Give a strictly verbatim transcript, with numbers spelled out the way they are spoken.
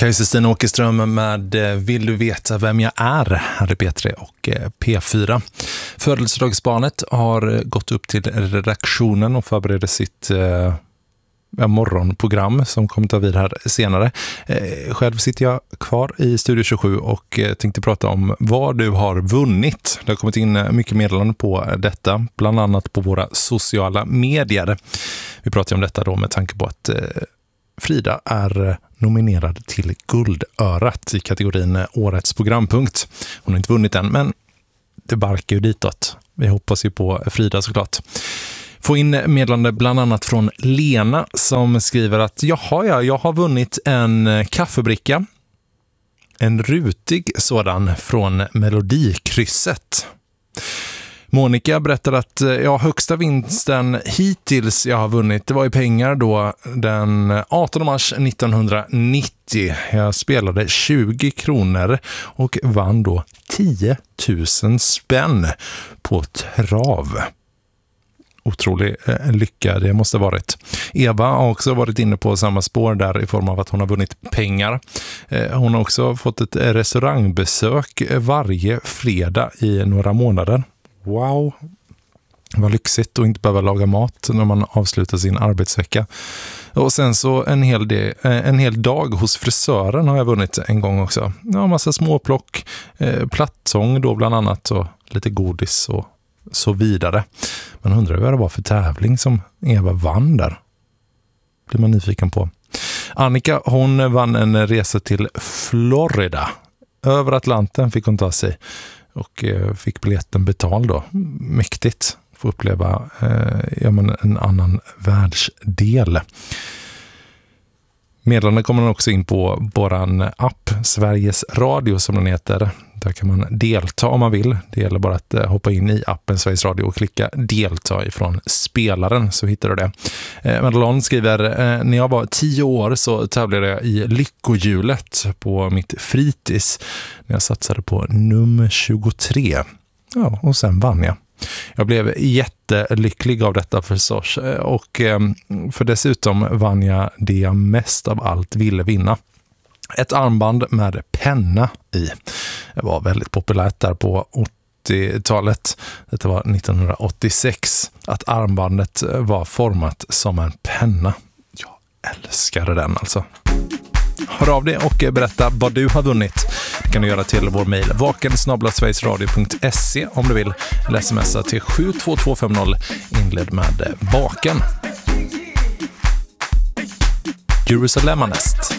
Kerstin Åkerström med Vill du veta vem jag är? Här är P tre och P fyra. Födelsedagsbarnet har gått upp till redaktionen och förbereder sitt eh, morgonprogram som kommer ta vid här senare. Eh, själv sitter jag kvar i Studio tjugosju och eh, tänkte prata om vad du har vunnit. Det har kommit in mycket meddelanden på detta, bland annat på våra sociala medier. Vi pratar om detta då med tanke på att eh, Frida är nominerad till Guldörat i kategorin Årets programpunkt. Hon har inte vunnit än, men det barkar ju ditåt. Vi hoppas ju på Frida såklart. Få in meddelande bland annat från Lena som skriver att jaha, ja, jag har vunnit en kaffebricka. En rutig sådan från Melodikrysset. Monica berättar att ja, högsta vinsten hittills jag har vunnit, det var i pengar då den artonde mars nittonhundranittio. Jag spelade tjugo kronor och vann då tio tusen spänn på trav. Otrolig eh, lycka det måste ha varit. Eva har också varit inne på samma spår där i form av att hon har vunnit pengar. Eh, hon har också fått ett restaurangbesök varje fredag i några månader. Wow, vad lyxigt att inte behöva laga mat när man avslutar sin arbetsvecka. Och sen så en hel, del, en hel dag hos frisören har jag vunnit en gång också. Ja, massa småplock, eh, plattsång då bland annat och lite godis och så vidare. Man undrar vad det var för tävling som Eva vann där. Blir man nyfiken på. Annika, hon vann en resa till Florida. Över Atlanten fick hon ta sig. Och eh, fick biljetten betald då. Mäktigt. Få uppleva eh, ja, men en annan världsdel. Meddelanden kommer man också in på våran app Sveriges Radio som den heter. Där kan man delta om man vill. Det gäller bara att eh, hoppa in i appen Sveriges Radio och klicka delta ifrån spelaren så hittar du det. Eh, Madelon skriver, eh, när jag var tio år så tävlade jag i lyckohjulet på mitt fritids. När jag satsade på nummer tjugotre. Ja, och sen vann jag. Jag blev jättelycklig av detta förstås och eh, för dessutom vann jag det jag mest av allt ville vinna. Ett armband med penna i. Det var väldigt populärt där på åttiotalet. Det var nittonhundraåttiosex. Att armbandet var format som en penna. Jag älskade den alltså. Hör av dig och berätta vad du har vunnit. Det kan du göra till vår mejl vaken snabel-a sverigesradio punkt se om du vill. Eller smsa till sju två två fem noll inled med vaken. Jerusalem Nest.